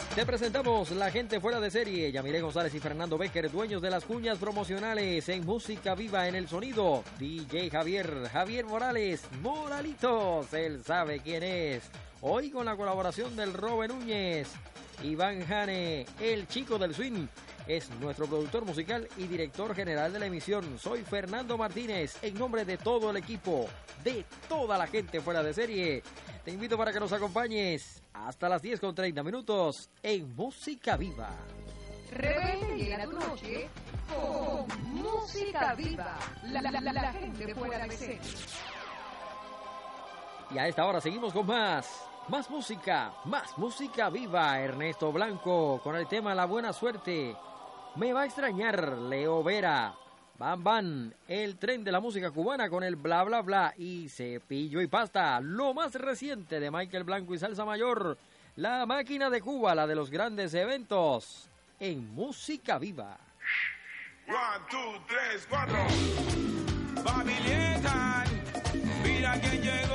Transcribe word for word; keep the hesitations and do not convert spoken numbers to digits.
Te presentamos la gente fuera de serie. Yamiré González y Fernando Becker, dueños de las cuñas promocionales en Música Viva en el sonido. D J Javier, Javier Morales, Moralitos, él sabe quién es. Hoy con la colaboración del Robe Núñez. Iván Jane, el chico del swing, es nuestro productor musical y director general de la emisión. Soy Fernando Martínez, en nombre de todo el equipo, de toda la gente fuera de serie. Te invito para que nos acompañes hasta las diez con treinta minutos en Música Viva. Rebelde llena tu noche con Música Viva, la, la, la, la gente fuera de serie. Y a esta hora seguimos con más. Más música, más música viva. Ernesto Blanco con el tema La Buena Suerte. Me va a extrañar, Leo Vera. Bam Bam, el tren de la música cubana con el bla bla bla. Y Cepillo y Pasta, lo más reciente de Michael Blanco y Salsa Mayor. La Máquina de Cuba, la de los grandes eventos. En Música Viva. One, two, tres, cuatro. Baby, llegan. Mira que llega.